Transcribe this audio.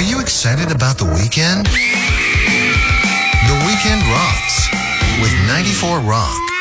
you excited about the weekend? The weekend rocks with 94 Rock.